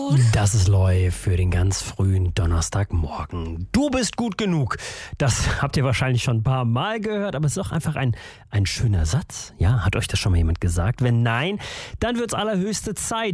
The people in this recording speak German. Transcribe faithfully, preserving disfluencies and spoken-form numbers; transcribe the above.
gut. Das ist Loi für den ganz frühen Donnerstagmorgen. Du bist gut genug. Das habt ihr wahrscheinlich schon ein paar Mal gehört, aber es ist auch einfach ein, ein schöner Satz. Ja, hat euch das schon mal jemand gesagt? Wenn nein, dann wird's allerhöchste Zeit.